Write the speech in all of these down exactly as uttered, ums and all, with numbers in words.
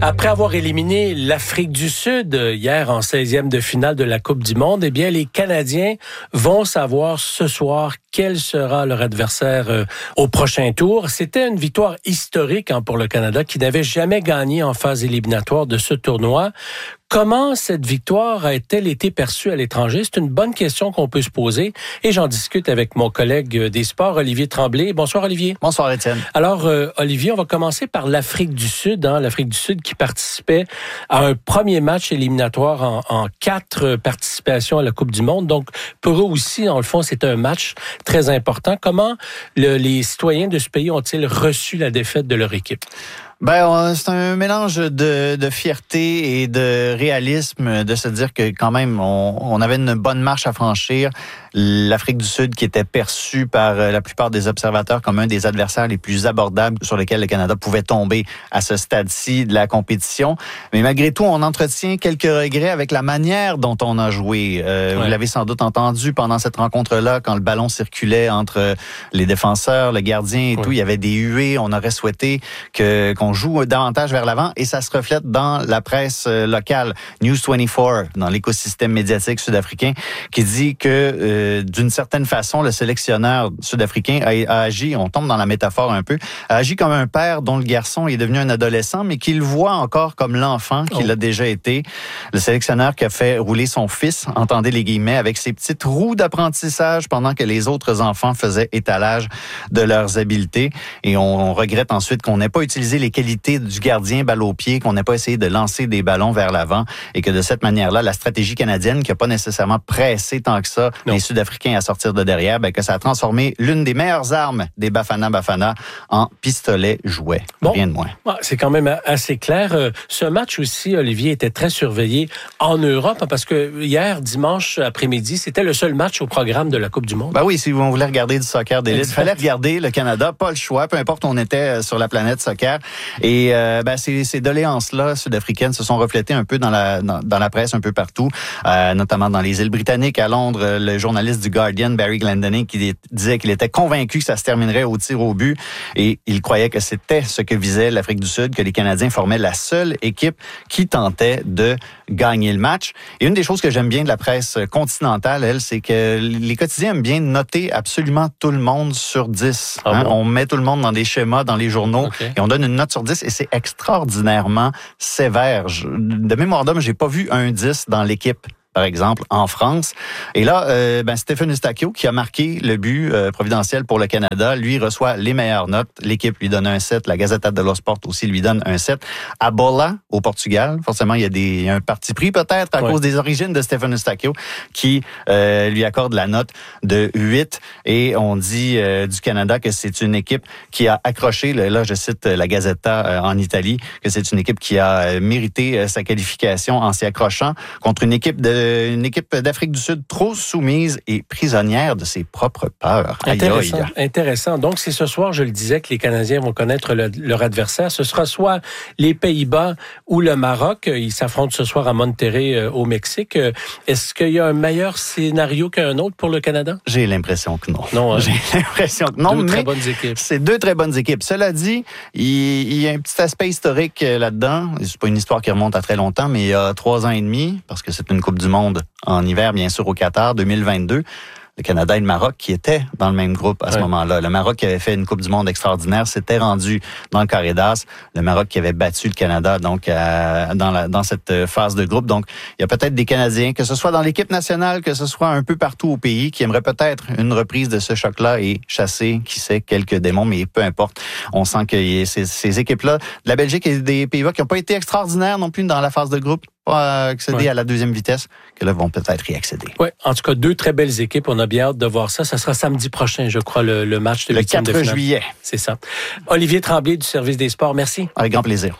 Après avoir éliminé l'Afrique du Sud hier en seizième de finale de la Coupe du Monde, eh bien, les Canadiens vont savoir ce soir quel sera leur adversaire euh, au prochain tour. C'était une victoire historique hein, pour le Canada qui n'avait jamais gagné en phase éliminatoire de ce tournoi. Comment cette victoire a-t-elle été perçue à l'étranger? C'est une bonne question qu'on peut se poser et j'en discute avec mon collègue des sports, Olivier Tremblay. Bonsoir, Olivier. Bonsoir, Étienne. Alors, euh, Olivier, on va commencer par l'Afrique du Sud. Hein, L'Afrique du Sud qui participait à un premier match éliminatoire en, en quatre participations à la Coupe du Monde. Donc, pour eux aussi, en le fond, c'est un match très important. Comment le, les citoyens de ce pays ont-ils reçu la défaite de leur équipe? Ben, c'est un mélange de, de fierté et de réalisme de se dire que quand même, on, on avait une bonne marche à franchir. L'Afrique du Sud qui était perçue par la plupart des observateurs comme un des adversaires les plus abordables sur lesquels le Canada pouvait tomber à ce stade-ci de la compétition. Mais malgré tout, on entretient quelques regrets avec la manière dont on a joué. Euh, ouais. Vous l'avez sans doute entendu pendant cette rencontre-là, quand le ballon circulait entre les défenseurs, le gardien et ouais. tout, il y avait des huées. On aurait souhaité que qu'on joue davantage vers l'avant et ça se reflète dans la presse locale. News vingt-quatre, dans l'écosystème médiatique sud-africain, qui dit que euh, d'une certaine façon, le sélectionneur sud-africain a, a agi, on tombe dans la métaphore un peu, a agi comme un père dont le garçon est devenu un adolescent, mais qu'il voit encore comme l'enfant qu'il oh. a déjà été. Le sélectionneur qui a fait rouler son fils, entendez les guillemets, avec ses petites roues d'apprentissage pendant que les autres enfants faisaient étalage de leurs habiletés. Et on, on regrette ensuite qu'on n'ait pas utilisé les qualités du gardien balle au pied, qu'on n'ait pas essayé de lancer des ballons vers l'avant et que de cette manière-là, la stratégie canadienne qui n'a pas nécessairement pressé tant que ça non. les Sud-Africains à sortir de derrière, ben, que ça a transformé l'une des meilleures armes des Bafana Bafana en pistolet jouet. Bon. Rien de moins. C'est quand même assez clair. Ce match aussi, Olivier, était très surveillé en Europe parce que hier, dimanche après-midi, c'était le seul match au programme de la Coupe du Monde. Ben oui, si vous voulez regarder du soccer d'élite, il fallait regarder le Canada, pas le choix, peu importe où on était sur la planète soccer. Et euh, ben, ces, ces doléances-là sud-africaines se sont reflétées un peu dans la, dans, dans la presse un peu partout, euh, notamment dans les îles britanniques. À Londres, le journaliste du Guardian, Barry Glendinning, qui disait qu'il était convaincu que ça se terminerait au tir au but et il croyait que c'était ce que visait l'Afrique du Sud, que les Canadiens formaient la seule équipe qui tentait de gagner le match. Et une des choses que j'aime bien de la presse continentale, elle, c'est que les quotidiens aiment bien noter absolument tout le monde sur dix. Ah hein? bon? On met tout le monde dans des schémas, dans les journaux okay. et on donne une note sur dix et c'est extraordinairement sévère. Je, de mémoire d'homme, j'ai pas vu un dix dans l'équipe, par exemple, en France. Et là, euh, ben, Stephen Eustáquio, qui a marqué le but euh, providentiel pour le Canada, lui reçoit les meilleures notes. L'équipe lui donne un sept. La Gazeta dello Sport aussi lui donne un sept. À Bola, au Portugal, forcément, il y a des, il y a un parti pris peut-être à ouais. cause des origines de Stephen Eustáquio, qui euh, lui accorde la note de huit. Et on dit euh, du Canada que c'est une équipe qui a accroché, là je cite la Gazeta euh, en Italie, que c'est une équipe qui a mérité euh, sa qualification en s'y accrochant contre une équipe de une équipe d'Afrique du Sud trop soumise et prisonnière de ses propres peurs. Intéressant. Aïe, aïe. Intéressant. Donc, c'est ce soir, je le disais, que les Canadiens vont connaître le, leur adversaire. Ce sera soit les Pays-Bas ou le Maroc. Ils s'affrontent ce soir à Monterrey, euh, au Mexique. Est-ce qu'il y a un meilleur scénario qu'un autre pour le Canada? J'ai l'impression que non. Non, hein? J'ai l'impression que non, deux mais très bonnes équipes. C'est deux très bonnes équipes. Cela dit, il, il y a un petit aspect historique là-dedans. C'est pas une histoire qui remonte à très longtemps, mais il y a trois ans et demi, parce que c'est une Coupe du Monde en hiver, bien sûr, au Qatar, deux mille vingt-deux. Le Canada et le Maroc qui étaient dans le même groupe à ce ouais. moment-là. Le Maroc qui avait fait une Coupe du Monde extraordinaire s'était rendu dans le carré d'as. Le Maroc qui avait battu le Canada donc à, dans, la, dans cette phase de groupe. Donc, il y a peut-être des Canadiens, que ce soit dans l'équipe nationale, que ce soit un peu partout au pays, qui aimeraient peut-être une reprise de ce choc-là et chasser, qui sait, quelques démons, mais peu importe. On sent que y a ces, ces équipes-là, de la Belgique et des Pays-Bas, qui n'ont pas été extraordinaires non plus dans la phase de groupe, pas accéder ouais. à la deuxième vitesse, que là vont peut-être y accéder. Oui, en tout cas, deux très belles équipes. On a bien hâte de voir ça. Ça sera samedi prochain, je crois, le, le match de le huitième de finale. Le quatre juillet. C'est ça. Olivier Tremblay du service des sports, merci. Avec grand plaisir.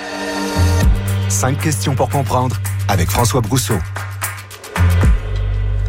Cinq questions pour comprendre avec François Brousseau.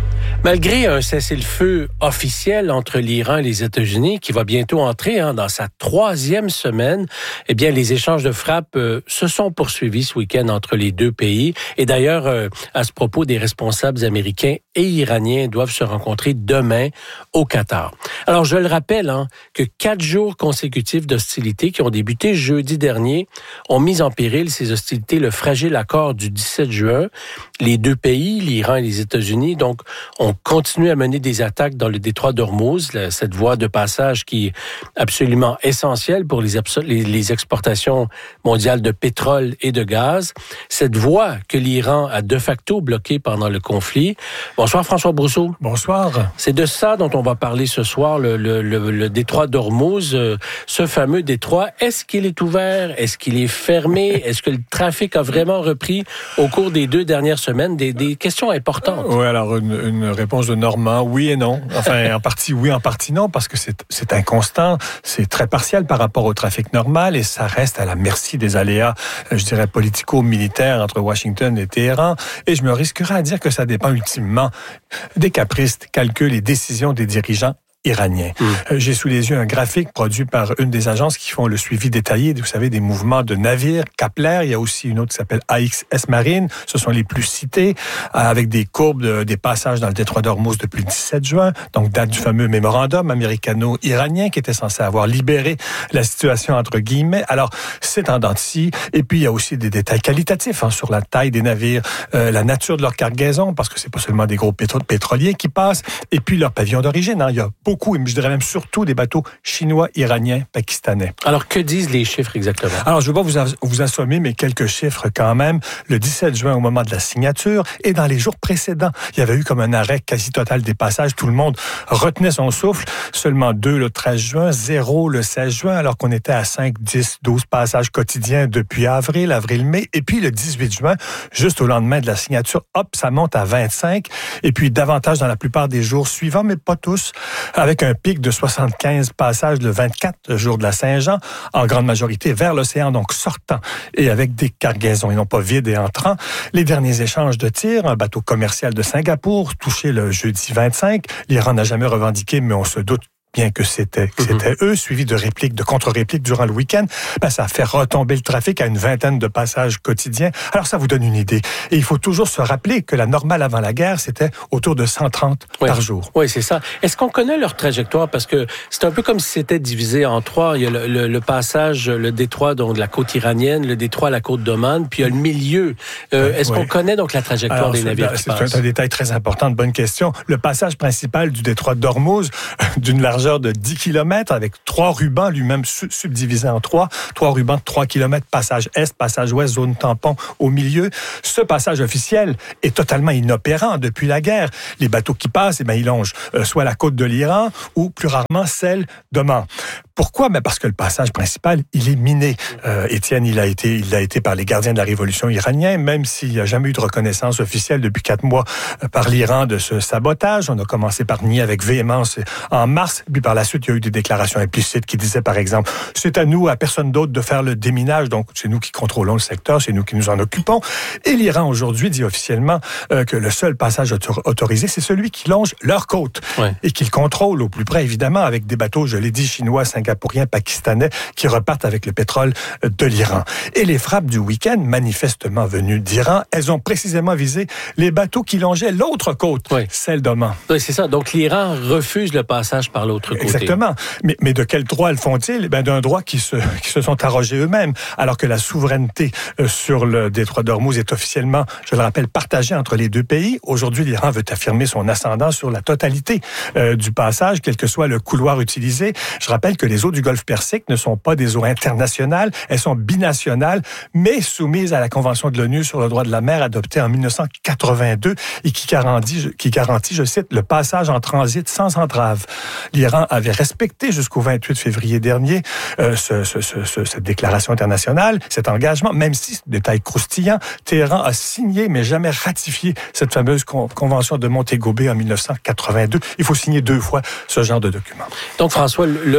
Malgré un cessez-le-feu officiel entre l'Iran et les États-Unis, qui va bientôt entrer hein, dans sa troisième semaine, eh bien, les échanges de frappes euh, se sont poursuivis ce week-end entre les deux pays. Et d'ailleurs, euh, à ce propos, des responsables américains et iraniens doivent se rencontrer demain au Qatar. Alors, je le rappelle, hein, que quatre jours consécutifs d'hostilités qui ont débuté jeudi dernier ont mis en péril ces hostilités le fragile accord du dix-sept juin. Les deux pays, l'Iran et les États-Unis, donc, ont continué à mener des attaques dans le détroit d'Ormuz, cette voie de passage qui est absolument essentielle pour les, les, les exportations mondiales de pétrole et de gaz. Cette voie que l'Iran a de facto bloquée pendant le conflit. Bonsoir François Brousseau. Bonsoir. C'est de ça dont on va parler ce soir, le, le, le, le détroit d'Ormuz, euh, ce fameux détroit. Est-ce qu'il est ouvert? Est-ce qu'il est fermé? Est-ce que le trafic a vraiment repris au cours des deux dernières semaines? Des, des questions importantes. Oui, alors une, une réponse de Normand, oui et non. Enfin, en partie oui, en partie non, parce que c'est, c'est inconstant, c'est très partiel par rapport au trafic normal et ça reste à la merci des aléas, je dirais, politico-militaires entre Washington et Téhéran. Et je me risquerais à dire que ça dépend ultimement des caprices, calculs et décisions des dirigeants iranien. Mmh. Euh, j'ai sous les yeux un graphique produit par une des agences qui font le suivi détaillé, vous savez, des mouvements de navires, Kepler. Il y a aussi une autre qui s'appelle A X S Marine. Ce sont les plus cités, euh, avec des courbes de, des passages dans le détroit d'Ormuz depuis le dix-sept juin, donc date du fameux mémorandum américano-iranien qui était censé avoir libéré la situation entre guillemets. Alors, c'est en dents de scie. Et puis, il y a aussi des détails qualitatifs hein, sur la taille des navires, euh, la nature de leur cargaison, parce que c'est pas seulement des gros pétro- pétroliers qui passent, et puis leur pavillon d'origine. Hein. Il y a beaucoup, et je dirais même surtout des bateaux chinois, iraniens, pakistanais. Alors, que disent les chiffres exactement? Alors, je ne vais pas vous, vous assommer, mais quelques chiffres quand même. Le dix-sept juin, au moment de la signature, et dans les jours précédents, il y avait eu comme un arrêt quasi total des passages. Tout le monde retenait son souffle. Seulement deux le treize juin, zéro le seize juin, alors qu'on était à cinq, dix, douze passages quotidiens depuis avril, avril-mai. Et puis, le dix-huit juin, juste au lendemain de la signature, hop, ça monte à vingt-cinq. Et puis, davantage dans la plupart des jours suivants, mais pas tous, avec un pic de soixante-quinze passages le vingt-quatre, le jour de la Saint-Jean, en grande majorité vers l'océan, donc sortant, et avec des cargaisons, et non pas vides et entrants. Les derniers échanges de tirs, un bateau commercial de Singapour, touché le jeudi vingt-cinq. L'Iran n'a jamais revendiqué, mais on se doute bien que c'était, que c'était mm-hmm. eux, suivi de répliques, de contre-répliques durant le week-end, ben ça a fait retomber le trafic à une vingtaine de passages quotidiens. Alors, ça vous donne une idée. Et il faut toujours se rappeler que la normale avant la guerre, c'était autour de cent trente oui. par jour. Oui, c'est ça. Est-ce qu'on connaît leur trajectoire? Parce que c'est un peu comme si c'était divisé en trois. Il y a le, le, le passage, le détroit donc, de la côte iranienne, le détroit à la côte d'Oman, puis il y a le milieu. Euh, est-ce oui. qu'on connaît donc la trajectoire Alors, des navires c'est, qui passent? C'est un détail très important, de bonne question. Le passage principal du détroit d'Ormuz, d'une largeur de dix kilomètres, avec trois rubans, lui-même subdivisés en trois, trois rubans de trois kilomètres, passage est, passage ouest, zone tampon au milieu. Ce passage officiel est totalement inopérant depuis la guerre. Les bateaux qui passent, eh bien, ils longent euh, soit la côte de l'Iran ou plus rarement celle d'Oman. Pourquoi? Ben parce que le passage principal, il est miné. Euh, Étienne, il a été, il l'a été par les gardiens de la révolution iranienne, même s'il n'y a jamais eu de reconnaissance officielle depuis quatre mois euh, par l'Iran de ce sabotage. On a commencé par nier avec véhémence en mars, puis par la suite, il y a eu des déclarations implicites qui disaient, par exemple, c'est à nous, à personne d'autre, de faire le déminage, donc c'est nous qui contrôlons le secteur, c'est nous qui nous en occupons. Et l'Iran, aujourd'hui, dit officiellement euh, que le seul passage autor- autorisé, c'est celui qui longe leur côte ouais. et qu'ils contrôlent au plus près, évidemment, avec des bateaux, je l'ai dit, chinois, singapouriens, pakistanais, qui repartent avec le pétrole de l'Iran. Et les frappes du week-end, manifestement venues d'Iran, elles ont précisément visé les bateaux qui longeaient l'autre côte, oui. celle d'Oman. Oui, c'est ça. Donc, l'Iran refuse le passage par l'autre côté. Exactement. Mais, mais de quel droit le font-ils? Ben, d'un droit qui se, qui se sont arrogés eux-mêmes, alors que la souveraineté euh, sur le détroit d'Ormuz est officiellement, je le rappelle, partagée entre les deux pays. Aujourd'hui, l'Iran veut affirmer son ascendant sur la totalité euh, du passage, quel que soit le couloir utilisé. Je rappelle que les eaux du Golfe Persique ne sont pas des eaux internationales, elles sont binationales, mais soumises à la Convention de l'ONU sur le droit de la mer adoptée en dix-neuf cent quatre-vingt-deux et qui garantit, qui garantit, je cite, le passage en transit sans entrave. L'Iran avait respecté jusqu'au vingt-huit février dernier euh, ce, ce, ce, cette déclaration internationale, cet engagement, même si, détail croustillant, Téhéran a signé mais jamais ratifié cette fameuse con- convention de Montego Bay en dix-neuf cent quatre-vingt-deux. Il faut signer deux fois ce genre de document. Donc François, le, le trafic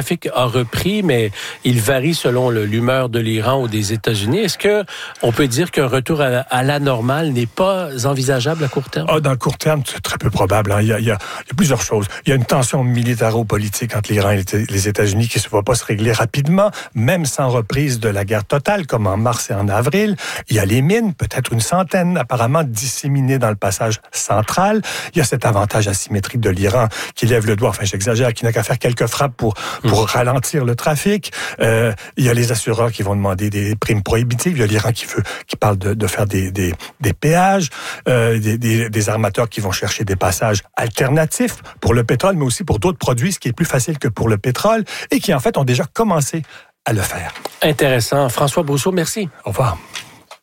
trafic a repris, mais il varie selon le, l'humeur de l'Iran ou des États-Unis. Est-ce que on peut dire qu'un retour à la, à la normale n'est pas envisageable à court terme? Ah, dans le court terme, c'est très peu probable. Hein. Il, y a, il, y a, il y a plusieurs choses. Il y a une tension militaro-politique entre l'Iran et les États-Unis qui ne va pas se régler rapidement, même sans reprise de la guerre totale, comme en mars et en avril. Il y a les mines, peut-être une centaine, apparemment disséminées dans le passage central. Il y a cet avantage asymétrique de l'Iran qui lève le doigt, enfin j'exagère, qui n'a qu'à faire quelques frappes pour, pour mmh. ralentir le trafic. Euh, il y a les assureurs qui vont demander des primes prohibitives. Il y a l'Iran qui veut, qui parle de, de faire des, des, des péages, euh, des, des, des armateurs qui vont chercher des passages alternatifs pour le pétrole, mais aussi pour d'autres produits, ce qui est plus facile que pour le pétrole, et qui en fait ont déjà commencé à le faire. Intéressant. François Brousseau, merci. Au revoir.